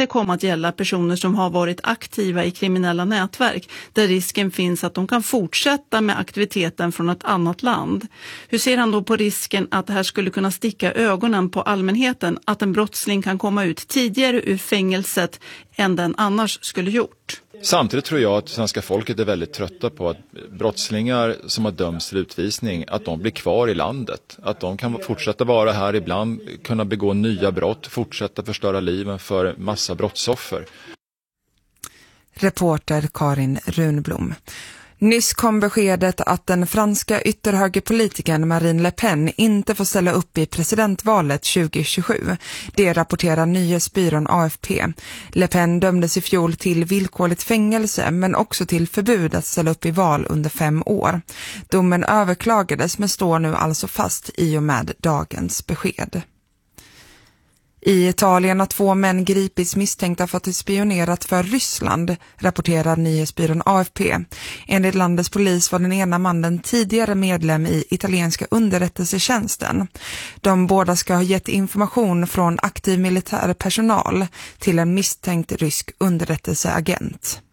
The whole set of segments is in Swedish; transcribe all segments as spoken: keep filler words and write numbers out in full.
inte komma att gälla personer som har varit aktiva i kriminella nätverk där risken finns att de kan fortsätta med aktiviteten från ett annat land. Hur ser han då på risken att det här skulle kunna sticka ögonen på allmänheten, att en brottsling kan komma ut tidigare ur fängelset än den annars skulle gjort? Samtidigt tror jag att svenska folket är väldigt trötta på att brottslingar som har dömts till utvisning, att de blir kvar i landet. Att de kan fortsätta vara här ibland, kunna begå nya brott, fortsätta förstöra liven för massa brottsoffer. Reporter Karin Runblom. Nyss kom beskedet att den franska ytterhögerpolitikern Marine Le Pen inte får ställa upp i presidentvalet tjugo tjugosju. Det rapporterar nyhetsbyrån A F P. Le Pen dömdes i fjol till villkorligt fängelse men också till förbud att ställa upp i val under fem år. Domen överklagades men står nu alltså fast i och med dagens besked. I Italien har två män gripits misstänkta för att ha spionerat för Ryssland, rapporterar nyhetsbyrån A F P. Enligt landets polis var den ena mannen tidigare medlem i italienska underrättelsetjänsten. De båda ska ha gett information från aktiv militär personal till en misstänkt rysk underrättelseagent.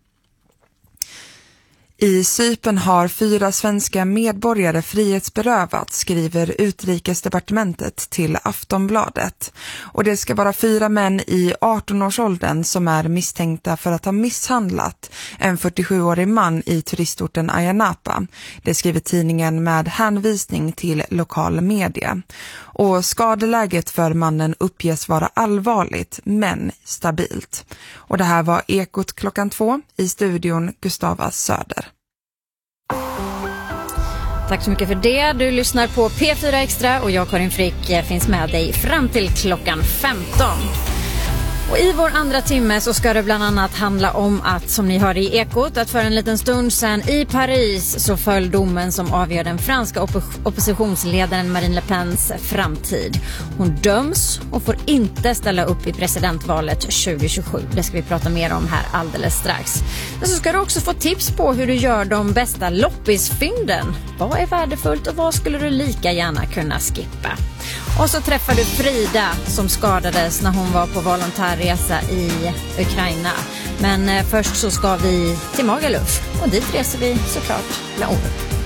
I Cypern har fyra svenska medborgare frihetsberövats, skriver Utrikesdepartementet till Aftonbladet. Och det ska vara fyra män i arton-årsåldern som är misstänkta för att ha misshandlat en fyrtiosjuårig man i turistorten Ayia Napa. Det skriver tidningen med hänvisning till lokal media. Och skadeläget för mannen uppges vara allvarligt men stabilt. Och det här var Ekot klockan två, i studion Gustava Söder. Tack så mycket för det. Du lyssnar på P fyra Extra och jag, Karin Frick, finns med dig fram till klockan femton. Och i vår andra timme så ska det bland annat handla om att, som ni hörde i Ekot, att för en liten stund sedan i Paris så föll domen som avgör den franska opp- oppositionsledaren Marine Le Pens framtid. Hon döms och får inte ställa upp i presidentvalet tjugo tjugosju. Det ska vi prata mer om här alldeles strax. Men så ska du också få tips på hur du gör de bästa loppisfynden. Vad är värdefullt och vad skulle du lika gärna kunna skippa? Och så träffar du Frida som skadades när hon var på volontärresa i Ukraina. Men först så ska vi till Magaluf och dit reser vi såklart med Olof.